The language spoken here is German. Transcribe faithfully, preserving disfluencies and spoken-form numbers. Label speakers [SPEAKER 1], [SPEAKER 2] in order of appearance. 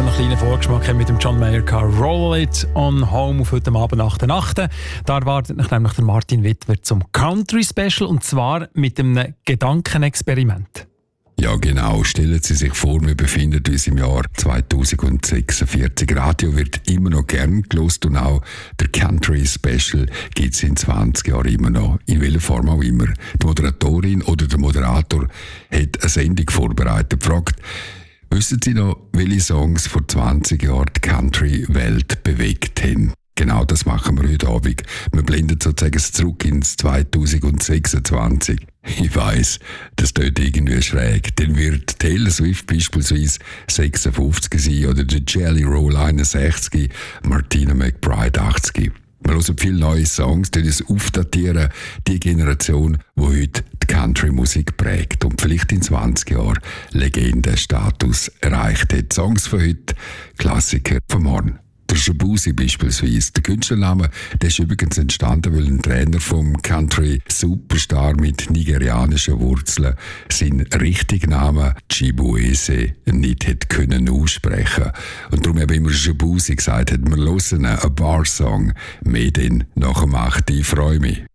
[SPEAKER 1] schon einen kleinen Vorgeschmack haben mit dem John Mayer gehabt. Roll It on Home auf heute Abend nach der achten Da erwartet mich nämlich der Martin Wittwer zum Country Special, und zwar mit einem Gedankenexperiment.
[SPEAKER 2] Ja, genau. Stellen Sie sich vor, wir befinden uns im Jahr zweitausendsechsundvierzig. Radio wird immer noch gern gelost und auch der Country Special gibt es in zwanzig Jahren immer noch. In welcher Form auch immer. Die Moderatorin oder der Moderator hat eine Sendung vorbereitet. Fragt, wissen Sie noch, welche Songs vor zwanzig Jahren die Country-Welt bewegt haben? Genau das machen wir heute Abend. Wir blenden sozusagen zurück ins zweitausendsechsundzwanzig. Ich weiss, das tut irgendwie schräg. Dann wird Taylor Swift beispielsweise sechsundfünfzig sein oder der Jelly Roll einundsechzig, Martina McBride achtzig. Wir hören viele neue Songs, die uns aufdatieren, die Generation, die heute die Country-Musik prägt und vielleicht in zwanzig Jahren Legendenstatus erreicht hat. Songs von heute, Klassiker von morgen. Der Shabuzi beispielsweise. Der Künstlername, der ist übrigens entstanden, weil ein Trainer vom Country-Superstar mit nigerianischen Wurzeln seinen richtigen Namen Chibueze nicht hätte können aussprechen. Und darum habe ich immer Shabuzi gesagt, hat wir hören einen Bar-Song. Mehr denn nach dem acht Ich freue mich.